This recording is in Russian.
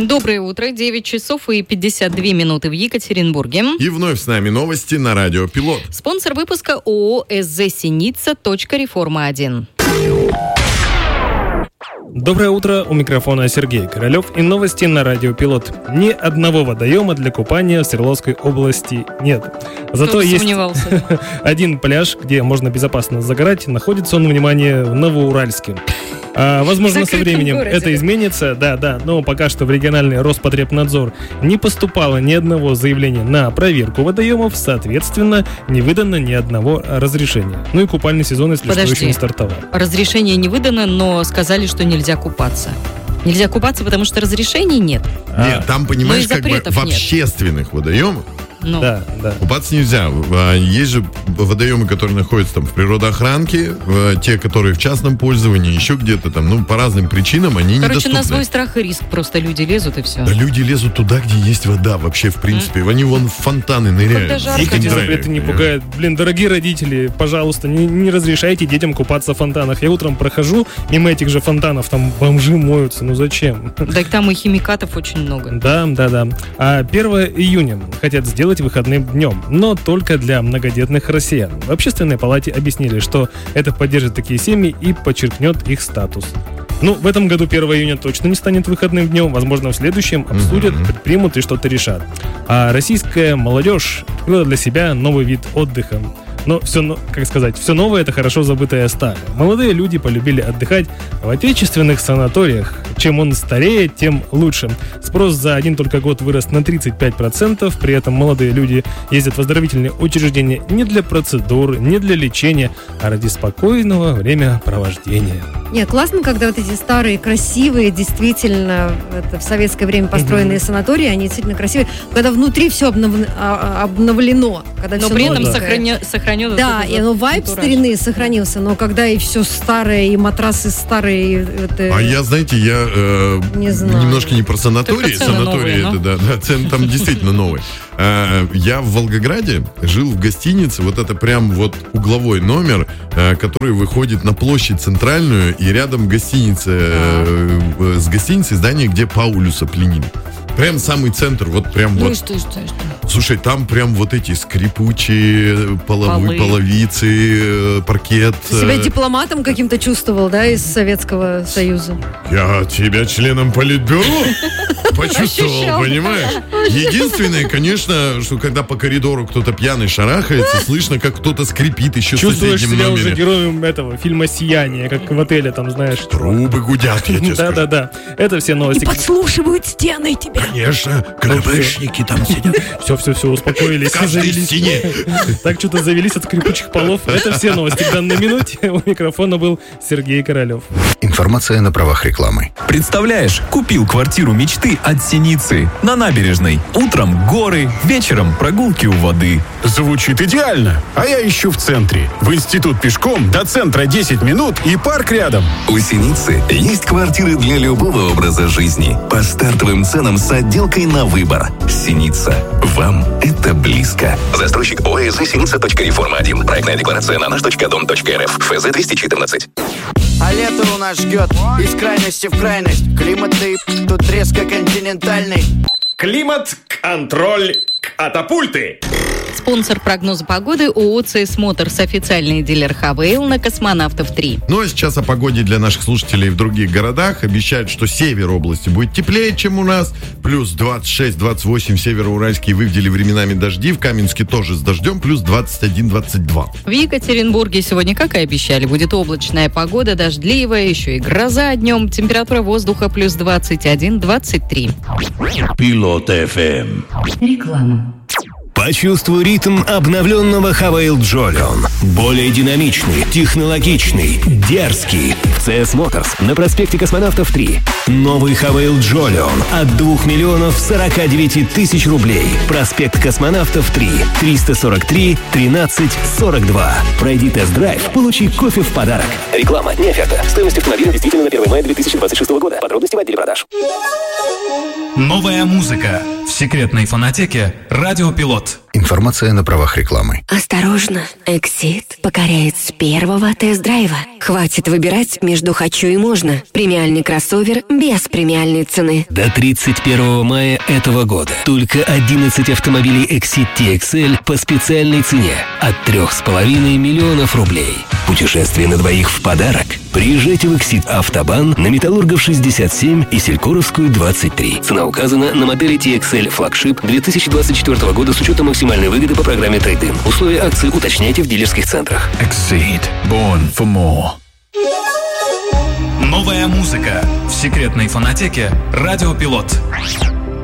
Доброе утро, 9 часов и 52 минуты в Екатеринбурге. И вновь с нами новости на радио «Пилот». Спонсор выпуска ООО СЗ «Синица. Реформа-1». Доброе утро, у микрофона Сергей Королев и новости на радио «Пилот». Ни одного водоема для купания в Свердловской области нет. Зато есть один пляж, где можно безопасно загорать. Находится он, внимание, в Новоуральске. Возможно, со временем это изменится, да, но пока что в региональный Роспотребнадзор не поступало ни одного заявления на проверку водоемов, соответственно, не выдано ни одного разрешения. Ну и купальный сезон, если что, еще не стартовал. Разрешение не выдано, но сказали, что нельзя купаться. Нельзя купаться, потому что разрешений нет. Нет, там, понимаешь, как бы в общественных водоемах Да. купаться нельзя. Есть же водоемы, которые находятся там в природоохранке, те, которые в частном пользовании, еще где-то там, по разным причинам они недоступны. На свой страх и риск просто люди лезут и все. Да, люди лезут туда, где есть вода вообще, в принципе. Они вон в фонтаны ныряют. Их это не пугает. Дорогие родители, пожалуйста, не разрешайте детям купаться в фонтанах. Я утром прохожу мимо этих же фонтанов, там бомжи моются, зачем? Так там и химикатов очень много. Да. А 1 июня хотят сделать выходным днем, но только для многодетных россиян. В Общественной палате объяснили, что это поддержит такие семьи и подчеркнет их статус. В этом году 1 июня точно не станет выходным днем. Возможно, в следующем обсудят, предпримут и что-то решат. А российская молодежь открыла для себя новый вид отдыха. Но все новое — это хорошо забытое старое. Молодые люди полюбили отдыхать в отечественных санаториях. Чем он старее, тем лучше. Спрос за один только год вырос на 35%. При этом молодые люди ездят в оздоровительные учреждения не для процедур, не для лечения, а ради спокойного времяпровождения. Нет, классно, когда вот эти старые, красивые, действительно, в советское время построенные санатории, они действительно красивые, когда внутри все обновлено. Когда но все при этом сохранено. Да, и вайб старины сохранился, но когда и все старое, и матрасы старые. Я немножко не про санатории. Цены там действительно новые. Я в Волгограде жил в гостинице, это прям угловой номер, который выходит на площадь центральную, и рядом гостиница, с гостиницей здание, где Паулюса пленили. Прям самый центр, Что? Слушай, там прям эти скрипучие половицы, паркет. Ты себя дипломатом каким-то чувствовал, да, из Советского Союза? Я тебя членом политбюро почувствовал, понимаешь? Единственное, конечно, что когда по коридору кто-то пьяный шарахается, слышно, как кто-то скрипит еще в соседнем номере. Чувствуешь себя уже героем этого фильма «Сияние», как в отеле, там, знаешь. Трубы гудят, я тебе скажу. Да. Это все новости. И подслушивают стены тебя. Конечно, КГБшники там сидят. Все, успокоились. В каждой стене. Так что-то завелись от скрипучих полов. Это все новости в данной минуте. У микрофона был Сергей Королев. Информация на правах рекламы. Представляешь, купил квартиру мечты от Синицы на набережной. Утром горы, вечером прогулки у воды. Звучит идеально. А я ищу в центре. В институт пешком, до центра 10 минут и парк рядом. У Синицы есть квартиры для любого образа жизни. По стартовым ценам с отделкой на выбор. Синица. Вам это близко. Застройщик ОСЗ «Синица.Реформа-1». Проектная декларация на наш.дом.рф. ФЗ 214. А лето у нас ждет из крайности в крайность. Климат-то тут резко континентальный. Климат-контроль катапульты. Спонсор прогноза погоды ООО «ЦС Моторс», официальный дилер «Хавейл» на Космонавтов 3. А сейчас о погоде для наших слушателей в других городах. Обещают, что север области будет теплее, чем у нас. Плюс 26-28 североуральские выделили временами дожди. В Каменске тоже с дождем. Плюс 21-22. В Екатеринбурге сегодня, как и обещали, будет облачная погода, дождливая, еще и гроза днем. Температура воздуха плюс 21-23. Пилот FM. Реклама. Почувствуй ритм обновленного Хавейл Джолион. Более динамичный, технологичный, дерзкий. В CS Motors на проспекте Космонавтов 3. Новый Хавейл Джолион от 2 миллионов 49 тысяч рублей. Проспект Космонавтов 3. 343 13 42. Пройди тест-драйв, получи кофе в подарок. Реклама, не оферта. Стоимость автомобиля действительно на 1 мая 2026 года. Подробности в отделе продаж. Новая музыка в секретной фонотеке «Радио Пилот». Информация на правах рекламы. Осторожно, Exit покоряет с первого тест-драйва. Хватит выбирать между «хочу» и «можно». Премиальный кроссовер без премиальной цены. До 31 мая этого года только 11 автомобилей Exit TXL по специальной цене от 3,5 миллионов рублей. Путешествие на двоих в подарок. Приезжайте в Exit Автобан на Металлургов 67 и Селькоровскую 23. Цена указана на модели TXL флагшип 2024 года с учетом максимальной выгоды по программе Trade-in. Условия акции уточняйте в дилерских центрах. Exceed. Born for more. Новая музыка в секретной фонотеке «Радио Пилот».